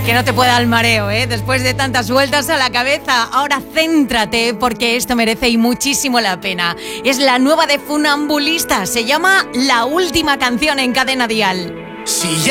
Que no te pueda el mareo, ¿eh? Después de tantas vueltas a la cabeza. Ahora céntrate, porque esto merece y muchísimo la pena. Es la nueva de Funambulista. Se llama La Última Canción en Cadena Dial. Si